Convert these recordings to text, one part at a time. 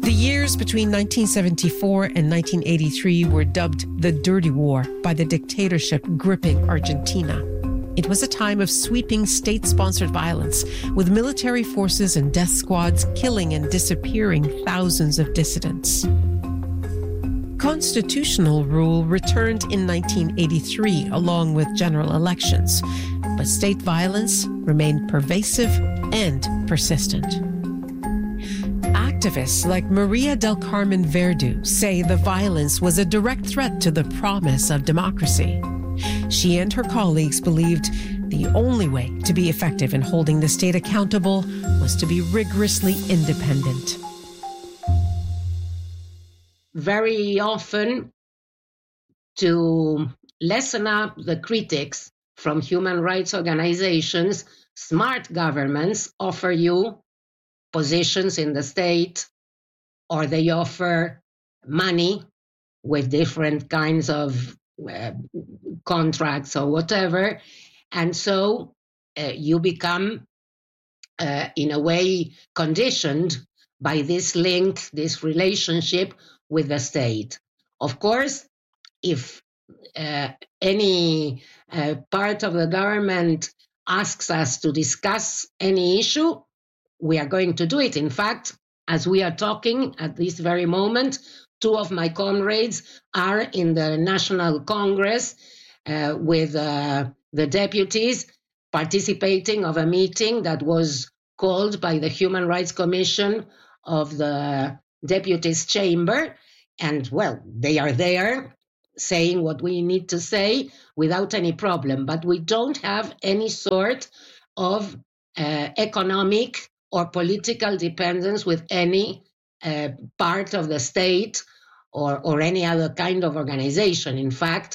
The years between 1974 and 1983 were dubbed the Dirty War by the dictatorship gripping Argentina. It was a time of sweeping state-sponsored violence, with military forces and death squads killing and disappearing thousands of dissidents. Constitutional rule returned in 1983 along with general elections, but state violence remained pervasive and persistent. Activists like Maria del Carmen Verdu say the violence was a direct threat to the promise of democracy. She and her colleagues believed the only way to be effective in holding the state accountable was to be rigorously independent. Very often, to lessen up the critics from human rights organizations, smart governments offer you positions in the state, or they offer money with different kinds of contracts or whatever. And so you become, in a way, conditioned by this link, this relationship with the state. Of course, if any part of the government asks us to discuss any issue, we are going to do it. In fact, as we are talking at this very moment, two of my comrades are in the National Congress with the deputies participating of a meeting that was called by the Human Rights Commission of the Deputies Chamber. And, well, they are there saying what we need to say without any problem. But we don't have any sort of economic or political dependence with any part of the state or any other kind of organization. In fact,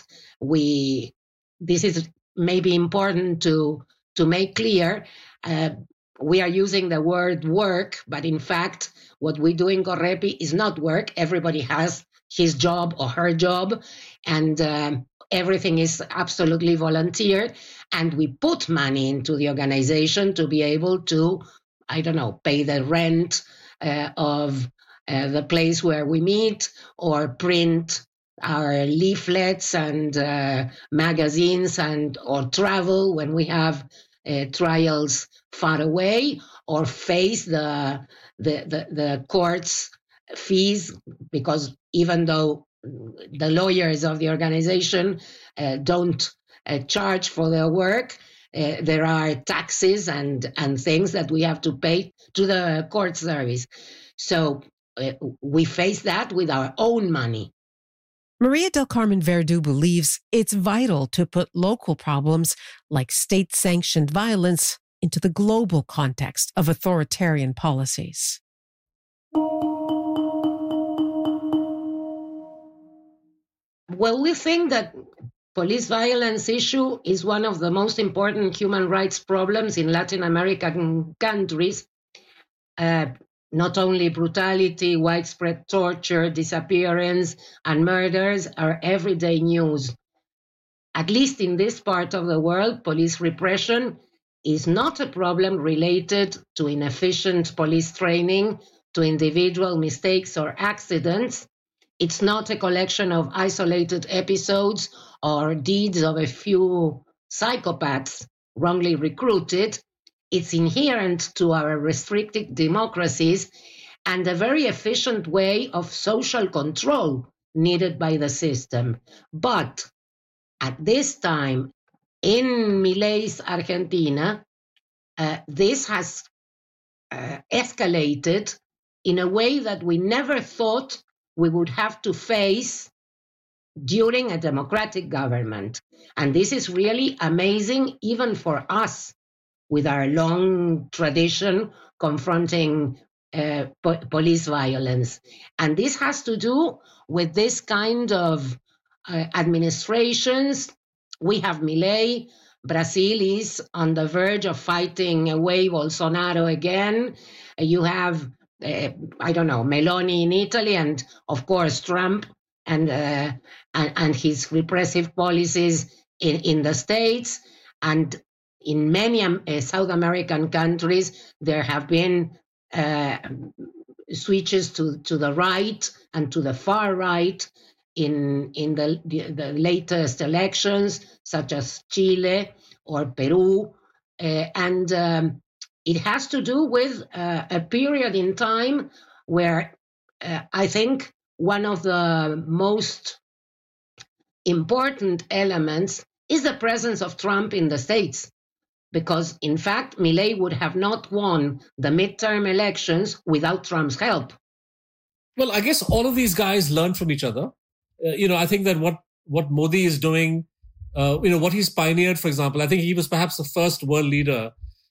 this is maybe important to make clear. We are using the word work, but in fact, what we do in Correpi is not work. Everybody has his job or her job, and everything is absolutely volunteer. And we put money into the organization to be able to, I don't know, pay the rent of the place where we meet, or print our leaflets and magazines, or travel when we have trials far away, or face the court's fees, because even though the lawyers of the organization don't charge for their work, there are taxes and things that we have to pay to the court service. So we face that with our own money. Maria del Carmen Verdu believes it's vital to put local problems like state-sanctioned violence into the global context of authoritarian policies. Well, we think that police violence issue is one of the most important human rights problems in Latin American countries. Not only brutality, widespread torture, disappearance, and murders are everyday news. At least in this part of the world, police repression is not a problem related to inefficient police training, to individual mistakes or accidents. It's not a collection of isolated episodes or deeds of a few psychopaths wrongly recruited. It's inherent to our restricted democracies and a very efficient way of social control needed by the system. But at this time, in Milei's Argentina, this has escalated in a way that we never thought we would have to face during a democratic government. And this is really amazing, even for us, with our long tradition confronting police violence. And this has to do with this kind of administrations. We have Milei. Brazil is on the verge of fighting away Bolsonaro again. You have, Meloni in Italy, and of course Trump and his repressive policies in the States. And in many South American countries, there have been switches to the right and to the far right in the latest elections, such as Chile or Peru. And it has to do with a period in time where I think one of the most important elements is the presence of Trump in the States. Because, in fact, Milei would have not won the midterm elections without Trump's help. Well, I guess all of these guys learn from each other. I think that what Modi is doing, what he's pioneered, for example, I think he was perhaps the first world leader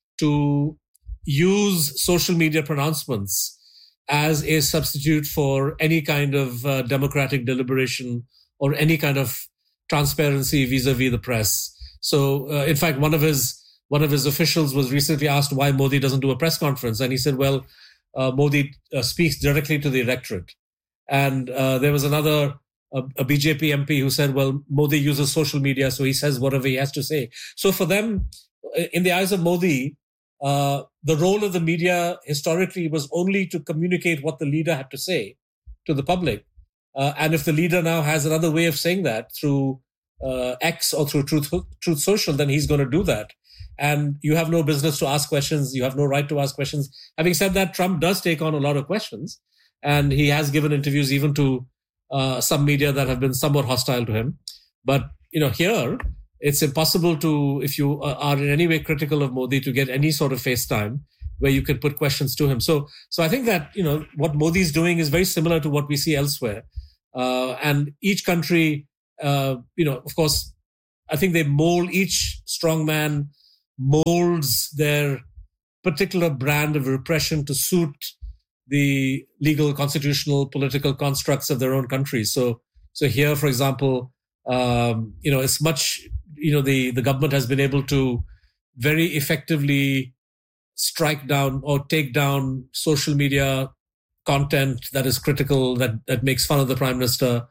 to use social media pronouncements as a substitute for any kind of democratic deliberation or any kind of transparency vis-a-vis the press. So, in fact, one of his officials was recently asked why Modi doesn't do a press conference. And he said, well, Modi speaks directly to the electorate. And there was a BJP MP who said, well, Modi uses social media, so he says whatever he has to say. So for them, in the eyes of Modi, the role of the media historically was only to communicate what the leader had to say to the public. And if the leader now has another way of saying that through X or through Truth Social, then he's going to do that. And you have no business to ask questions. You have no right to ask questions. Having said that, Trump does take on a lot of questions. And he has given interviews even to some media that have been somewhat hostile to him. But, here, it's impossible to, if you are in any way critical of Modi, to get any sort of FaceTime where you can put questions to him. So I think that, what Modi is doing is very similar to what we see elsewhere. And each country, of course, I think each strongman molds their particular brand of repression to suit the legal, constitutional, political constructs of their own countries. So here, for example, it's much, the government has been able to very effectively strike down or take down social media content that is critical, that makes fun of the prime minister,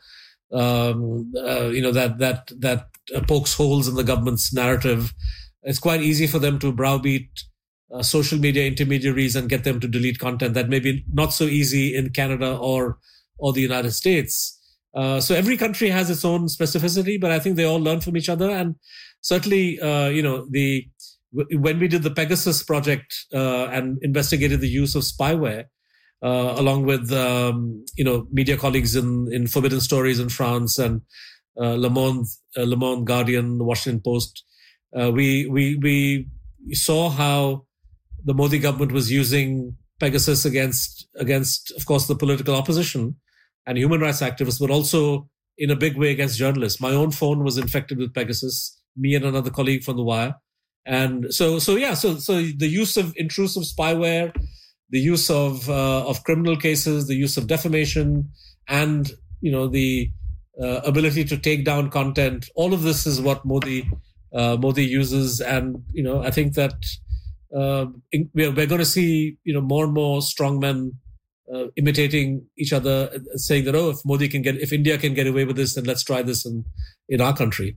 that pokes holes in the government's narrative. It's quite easy for them to browbeat social media intermediaries and get them to delete content that may be not so easy in Canada or the United States. So every country has its own specificity, but I think they all learn from each other. And certainly, when we did the Pegasus project and investigated the use of spyware, along with media colleagues in Forbidden Stories in France and Le Monde, Guardian, the Washington Post, we saw how the Modi government was using Pegasus against, of course, the political opposition and human rights activists, but also in a big way against journalists. My own phone was infected with Pegasus, me and another colleague from The Wire. And so the use of intrusive spyware, the use of criminal cases, the use of defamation, and the ability to take down content. All of this is what Modi uses, and I think that we're going to see more and more strongmen imitating each other, saying that if India can get away with this, then let's try this in our country.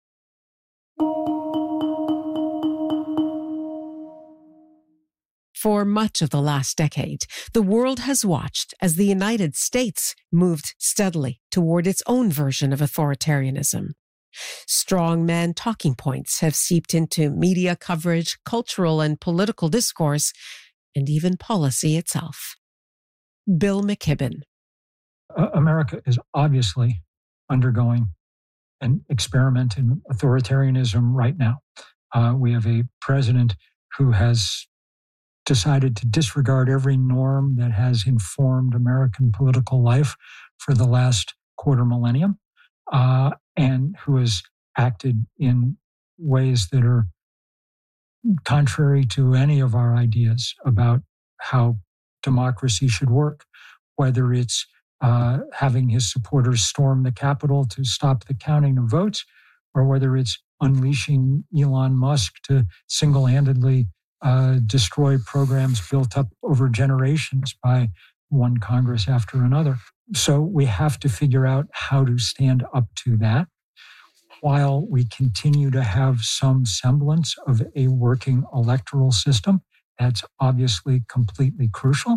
For much of the last decade, the world has watched as the United States moved steadily toward its own version of authoritarianism. Strongman talking points have seeped into media coverage, cultural and political discourse, and even policy itself. Bill McKibben. America is obviously undergoing an experiment in authoritarianism right now. We have a president who has decided to disregard every norm that has informed American political life for the last quarter millennium, and who has acted in ways that are contrary to any of our ideas about how democracy should work, whether it's having his supporters storm the Capitol to stop the counting of votes, or whether it's unleashing Elon Musk to single-handedly destroy programs built up over generations by one Congress after another. So we have to figure out how to stand up to that while we continue to have some semblance of a working electoral system. That's obviously completely crucial.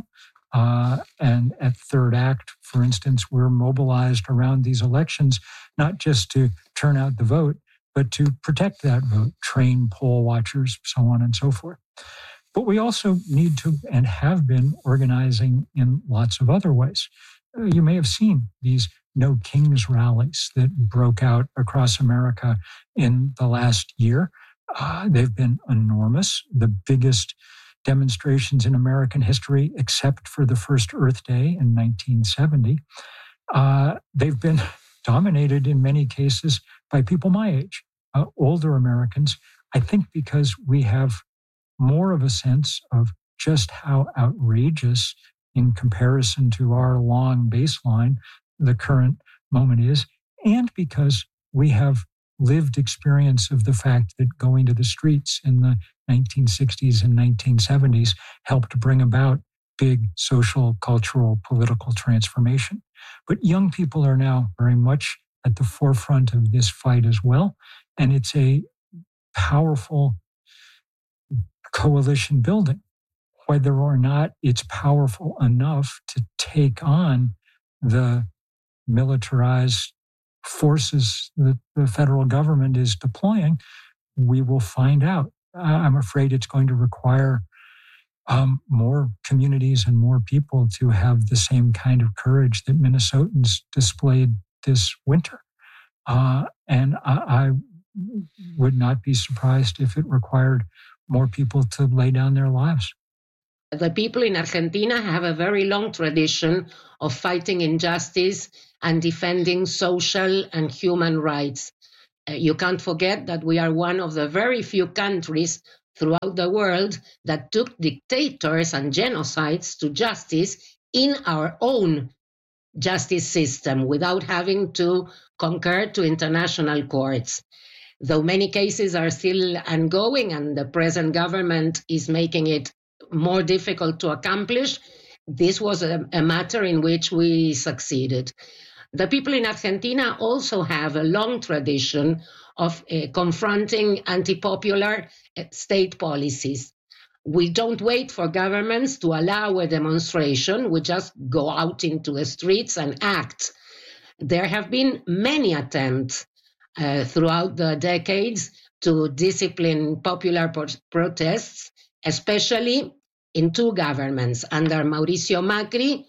And at Third Act, for instance, we're mobilized around these elections, not just to turn out the vote, but to protect that vote, train poll watchers, so on and so forth. But we also need to and have been organizing in lots of other ways. You may have seen these No Kings rallies that broke out across America in the last year. They've been enormous, the biggest demonstrations in American history, except for the first Earth Day in 1970. They've been dominated in many cases by people my age, older Americans, I think because we have more of a sense of just how outrageous in comparison to our long baseline the current moment is, and because we have lived experience of the fact that going to the streets in the 1960s and 1970s helped bring about big social, cultural, political transformation. But young people are now very much at the forefront of this fight as well, and it's a powerful coalition building. Whether or not it's powerful enough to take on the militarized forces that the federal government is deploying, we will find out. I'm afraid it's going to require more communities and more people to have the same kind of courage that Minnesotans displayed this winter. And I would not be surprised if it required more people to lay down their lives. The people in Argentina have a very long tradition of fighting injustice and defending social and human rights. You can't forget that we are one of the very few countries throughout the world that took dictators and genocides to justice in our own justice system without having to concur to international courts. Though many cases are still ongoing and the present government is making it more difficult to accomplish, this was a matter in which we succeeded. The people in Argentina also have a long tradition of confronting anti-popular state policies. We don't wait for governments to allow a demonstration. We just go out into the streets and act. There have been many attempts throughout the decades to discipline popular protests, especially in two governments, under Mauricio Macri,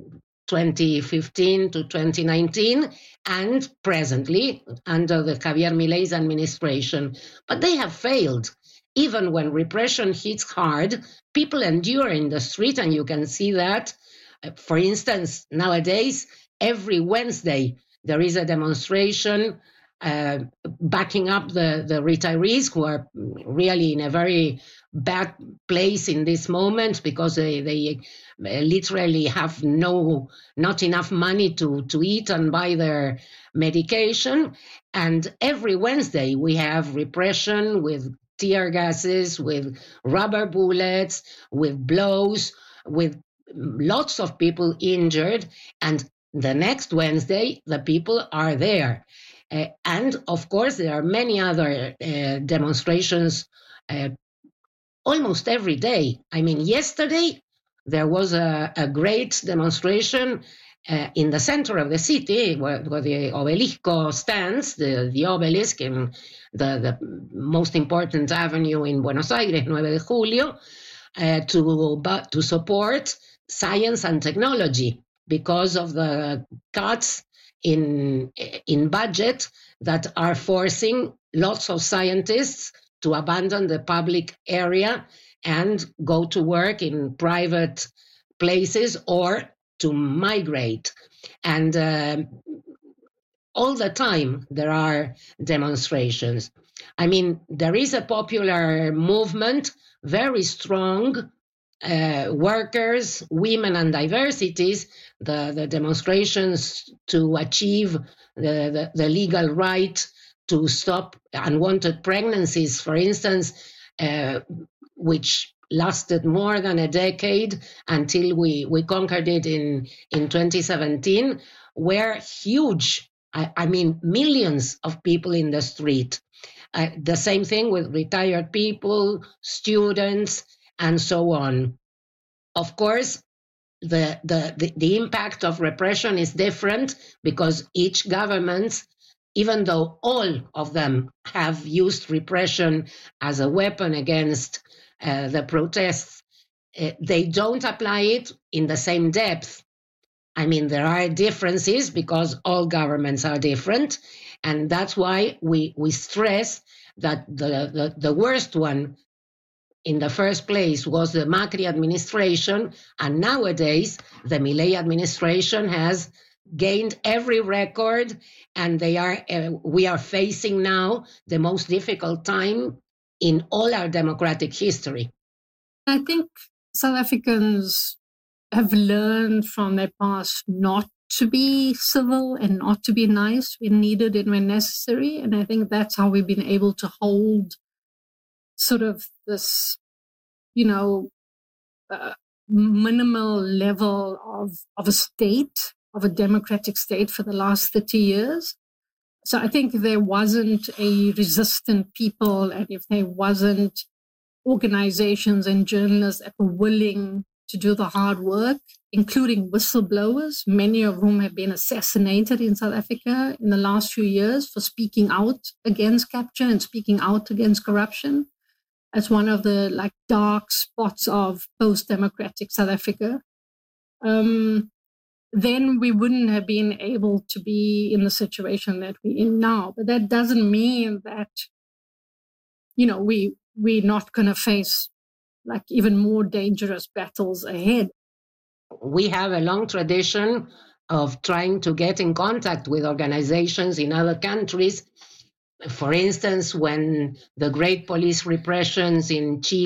2015 to 2019, and presently under the Javier Milei's administration. But they have failed. Even when repression hits hard, people endure in the street, and you can see that. For instance, nowadays, every Wednesday, there is a demonstration backing up the retirees who are really in a very bad place in this moment because they literally have not enough money to eat and buy their medication. And every Wednesday we have repression with tear gases, with rubber bullets, with blows, with lots of people injured. And the next Wednesday, the people are there. And of course, there are many other demonstrations almost every day. I mean, yesterday, there was a great demonstration in the center of the city where the Obelisco stands, the obelisk in the most important avenue in Buenos Aires, 9 de Julio, to support science and technology because of the cuts in budget that are forcing lots of scientists to abandon the public area and go to work in private places or to migrate. And all the time there are demonstrations. I mean, there is a popular movement, very strong, workers, women, and diversities, the demonstrations to achieve the legal right to stop unwanted pregnancies, for instance, which lasted more than a decade until we conquered it in 2017, were huge. I mean, millions of people in the street. The same thing with retired people, students, and so on. Of course, the impact of repression is different, because each government, even though all of them have used repression as a weapon against the protests, they don't apply it in the same depth. I mean, there are differences because all governments are different. And that's why we stress that the worst one in the first place was the Macri administration. And nowadays, the Milei administration has gained every record, and we are facing now the most difficult time in all our democratic history. I think South Africans have learned from their past not to be civil and not to be nice when needed and when necessary. And I think that's how we've been able to hold sort of this, minimal level of a state, of a democratic state for the last 30 years. So I think if there wasn't a resistant people, and if there wasn't organizations and journalists that were willing to do the hard work, including whistleblowers, many of whom have been assassinated in South Africa in the last few years for speaking out against capture and speaking out against corruption. As one of the dark spots of post-democratic South Africa. Then we wouldn't have been able to be in the situation that we're in now. But that doesn't mean that, we're not going to face even more dangerous battles ahead. We have a long tradition of trying to get in contact with organizations in other countries. For instance, when the great police repressions in Chile